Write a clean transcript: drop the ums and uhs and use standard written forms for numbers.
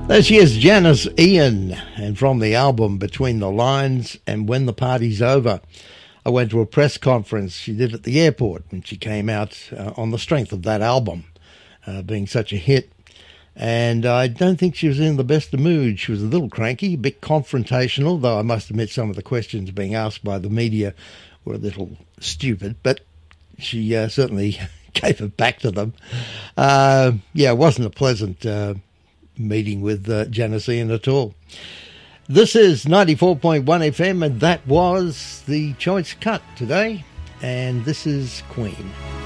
There she is, Janis Ian, and from the album Between the Lines and When the Party's Over. I went to a press conference she did at the airport when she came out on the strength of that album being such a hit. And I don't think she was in the best of moods. She was a little cranky, a bit confrontational, though I must admit some of the questions being asked by the media were a little stupid, but she certainly gave it back to them. It wasn't a pleasant meeting with Janis Ian at all. This is 94.1 FM, and that was the choice cut today, and this is Queen.